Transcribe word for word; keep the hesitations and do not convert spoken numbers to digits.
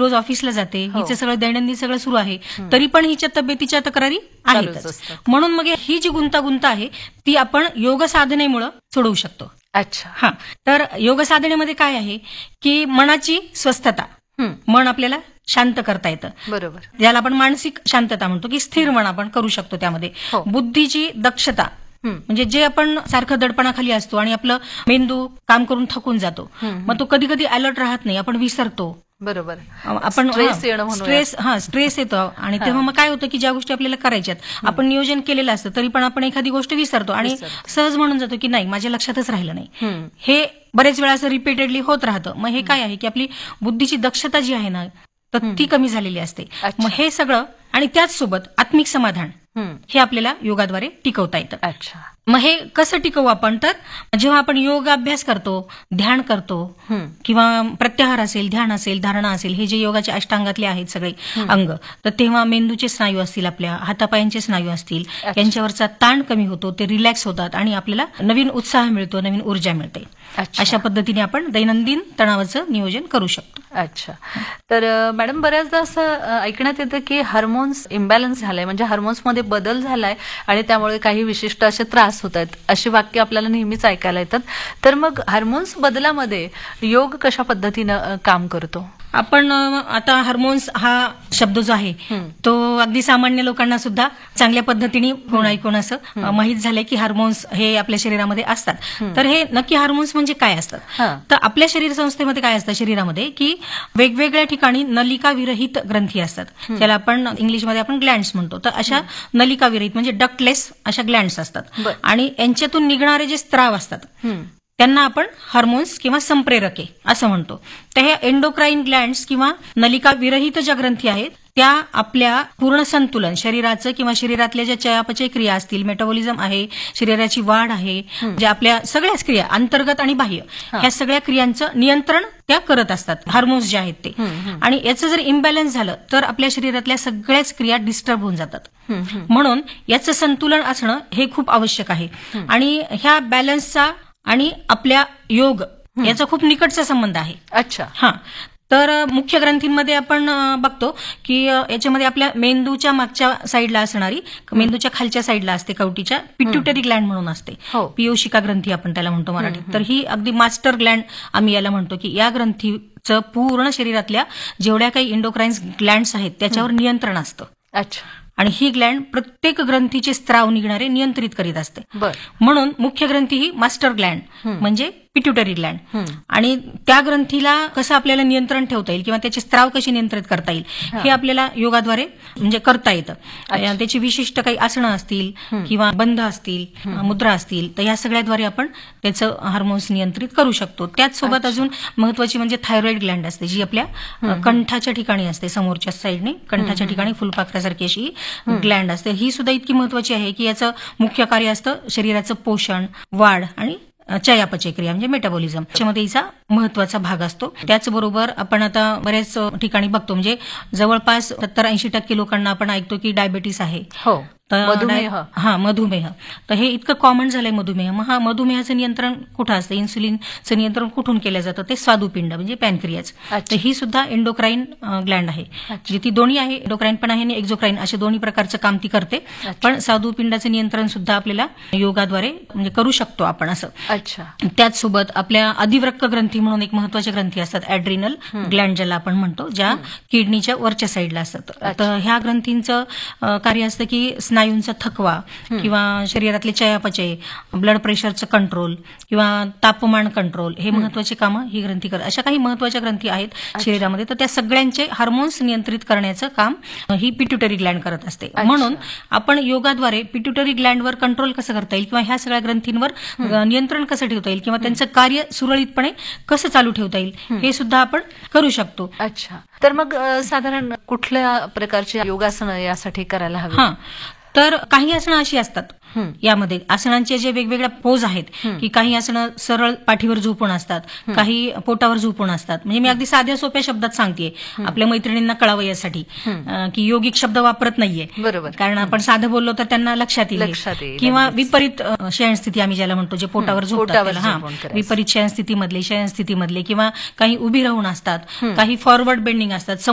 रोज ऑफिसला जाते, हिचं सगळं दैनंदिन सगळं सुरू आहे, तरी पण हिच्या तब्येतीच्या तक्रारी आहेतच. म्हणून मग ही जी गुंतागुंत आहे ती आपण योग साधनेमुळे सोडवू शकतो. अच्छा. हा, तर योग साधनेमध्ये काय आहे की मनाची स्वस्थता, मन आपल्याला शांत करता येतं. बरोबर. ज्याला आपण मानसिक शांतता म्हणतो की स्थिर मन आपण करू शकतो. त्यामध्ये बुद्धीची दक्षता, म्हणजे जे आपण सारखं दडपणाखाली असतो आणि आपलं मेंदू काम करून थकून जातो, मग तो कधी कधी अलर्ट राहत नाही, आपण विसरतो. बरोबर. आपण स्ट्रेस हा स्ट्रेस येतो आणि तेव्हा मग काय होतं की ज्या गोष्टी आपल्याला करायच्यात, आपण नियोजन केलेलं असतं तरी पण आपण एखादी गोष्ट विसरतो आणि सहज म्हणून जातो की नाही, माझ्या लक्षातच राहिलं नाही. हे बरेच वेळा असं रिपीटेडली होत राहतं. मग हे काय आहे की आपली बुद्धीची दक्षता जी आहे ना, तर ती कमी झालेली असते. मग हे सगळं आणि त्याच सोबत आत्मिक समाधान हे आपल्याला योगाद्वारे टिकवता येतं. अच्छा. मग हे कसं टिकवू आपण, तर जेव्हा आपण योग अभ्यास करतो, ध्यान करतो किंवा प्रत्याहार असेल, ध्यान असेल, धारणा असेल, हे जे योगाचे अष्टांगातले आहेत सगळे अंग, तर तेव्हा मेंदूचे स्नायू असतील, आपल्या हातापायांचे स्नायू असतील, यांच्यावरचा ताण कमी होतो, ते रिलॅक्स होतात आणि आपल्याला नवीन उत्साह मिळतो, नवीन ऊर्जा मिळते. अशा पद्धतीने आपण दैनंदिन तणावाचं नियोजन करू शकतो. अच्छा. तर मॅडम, बऱ्याचदा असं ऐकण्यात येतं की हार्मोन्स इम्बॅलन्स झालाय, म्हणजे हार्मोन्समध्ये बदल झालाय आणि त्यामुळे काही विशिष्ट असे त्रास होत आहेत, अशी वाक्य आपल्याला नेहमीच ऐकायला येतात. तर मग हार्मोन्स बदलामध्ये योग कशा पद्धतीनं काम करतो? आपण आता हार्मोन्स हा शब्द जो आहे तो अगदी सामान्य लोकांना सुद्धा चांगल्या पद्धतीने कोण ऐकून असं माहीत झालंय की हार्मोन्स हे आपल्या शरीरामध्ये असतात. तर हे नक्की हार्मोन्स म्हणजे काय असतात, तर आपल्या शरीर संस्थेमध्ये काय असतं शरीरामध्ये की वेगवेगळ्या ठिकाणी नलिका विरहित ग्रंथी असतात, ज्याला आपण इंग्लिशमध्ये आपण ग्लँड्स म्हणतो. तर अशा नलिका विरहित म्हणजे डक्टलेस अशा ग्लँड्स असतात आणि यांच्यातून निघणारे जे स्त्राव असतात त्यांना आपण हार्मोन्स किंवा संप्रेरके असं म्हणतो. तर हे एंडोक्राईन ग्लँड्स किंवा नलिका विरहित ज्या ग्रंथी आहेत त्या आपल्या पूर्ण संतुलन शरीराचं किंवा शरीरातल्या ज्या चयापचय क्रिया असतील, मेटाबॉलिझम आहे, शरीराची वाढ आहे, ज्या आपल्या सगळ्याच क्रिया अंतर्गत आणि बाह्य ह्या सगळ्या क्रियांचं नियंत्रण त्या करत असतात, हार्मोन्स जे आहेत ते. आणि याचं जर इम्बॅलन्स झालं तर आपल्या शरीरातल्या सगळ्याच क्रिया डिस्टर्ब होऊन जातात. म्हणून याचं संतुलन असणं हे खूप आवश्यक आहे. आणि ह्या बॅलन्सचा आणि आपल्या योग याचा खूप निकटचा संबंध आहे. अच्छा. हा, तर मुख्य ग्रंथींमध्ये आपण बघतो की याच्यामध्ये आपल्या मेंदूच्या मागच्या साईडला असणारी, मेंदूच्या खालच्या साईडला असते कवटीच्या, पिट्युटरी ग्लँड म्हणून असते, पियोशिका ग्रंथी आपण त्याला म्हणतो मराठीत. तर ही अगदी मास्टर ग्लँड आम्ही याला म्हणतो की या ग्रंथीचं पूर्ण शरीरातल्या जेवढ्या काही इंडोक्राईन्स ग्लँड्स आहेत त्याच्यावर नियंत्रण असतं. अच्छा. आणि ही ग्लँड प्रत्येक ग्रंथीचे स्त्राव निघणारे नियंत्रित करीत असते. म्हणून मुख्य ग्रंथी ही मास्टर ग्लँड म्हणजे पिट्युटरी ग्लँड. आणि त्या ग्रंथीला कसं आपल्याला नियंत्रण ठेवता येईल किंवा त्याचे स्त्राव कसे नियंत्रित करता येईल हे आपल्याला योगाद्वारे म्हणजे करता येतं. त्याची विशिष्ट काही आसनं असतील किंवा बंध असतील, मुद्रा असतील, तर या सगळ्याद्वारे आपण त्याचं हार्मोन्स नियंत्रित करू शकतो. त्याचसोबत अजून महत्वाची म्हणजे थायरॉइड ग्लँड असते, जी आपल्या कंठाच्या ठिकाणी असते, समोरच्या साईडने कंठाच्या ठिकाणी फुलपाखरासारखी अशी ग्लँड असते. ही सुद्धा इतकी महत्वाची आहे की याचं मुख्य कार्य असतं शरीराचं पोषण, वाढ आणि चयापचय क्रिया म्हणजे मेटाबॉलिझम, त्याच्यामध्ये हिचा महत्वाचा भाग असतो. त्याचबरोबर आपण आता बऱ्याच ठिकाणी बघतो, म्हणजे जवळपास सत्तर ऐंशी टक्के लोकांना आपण ऐकतो की डायबेटीस आहे. हो. मधुमेह. हा, मधुमेह. तर हे इतकं कॉमन झालंय मधुमेह. मग हा मधुमेहाचं नियंत्रण कुठं असतं, इन्सुलिनचं नियंत्रण कुठून केलं जातं, ते स्वादुपिंड म्हणजे पॅनक्रियाज. तर ही सुद्धा एंडोक्राईन ग्लँड आहे, जी ती दोन्ही आहे, एंडोक्राईन पण आहे आणि एक्झोक्राईन, असे दोन्ही प्रकारचं काम ती करते. पण स्वादुपिंडाचं नियंत्रण सुद्धा आपल्याला योगाद्वारे म्हणजे करू शकतो आपण असं. अच्छा. त्याचसोबत आपल्या अधिवृक्क ग्रंथी म्हणून एक महत्वाच्या ग्रंथी असतात, ऍड्रिनल ग्लँड ज्याला आपण म्हणतो, ज्या किडनीच्या वरच्या साईडला असतात. तर ह्या ग्रंथींचं कार्य असतं की स्नायूंचा थकवा किंवा शरीरातले चयापचय, ब्लड प्रेशरचं कंट्रोल किंवा तापमान कंट्रोल, हे महत्वाचे कामं ही ग्रंथी करतात. अशा काही महत्वाच्या ग्रंथी आहेत शरीरामध्ये. तर त्या सगळ्यांचे हार्मोन्स नियंत्रित करण्याचं काम ही पिट्युटरी ग्लँड करत असते. म्हणून आपण योगाद्वारे पिट्युटरी ग्लँडवर कंट्रोल कसं करता येईल किंवा ह्या सगळ्या ग्रंथींवर नियंत्रण कसं ठेवता येईल किंवा त्यांचं कार्य सुरळीतपणे कसं चालू ठेवता येईल हे सुद्धा आपण करू शकतो. अच्छा. तर मग साधारण कुठल्या प्रकारची योगासनं यासाठी करायला हवी? हा, तर काही आसनं अशी असतात यामध्ये, आसनांचे जे वेगवेगळ्या पोज आहेत की काही आसनं सरळ पाठीवर झोपून असतात, काही पोटावर झोपून असतात. म्हणजे मी अगदी साध्या सोप्या शब्दात सांगतेय आपल्या मैत्रिणींना कळावं यासाठी की योगिक शब्द वापरत नाहीये. बरोबर. कारण आपण साधं बोललो तर त्यांना लक्षात येईल. किंवा विपरीत शयनस्थिती आम्ही ज्याला म्हणतो, जे पोटावर झोपतात, हा, विपरीत शयनस्थितीमधले शयनस्थितीमधले किंवा काही उभी राहून असतात, काही फॉरवर्ड बेंडिंग असतात,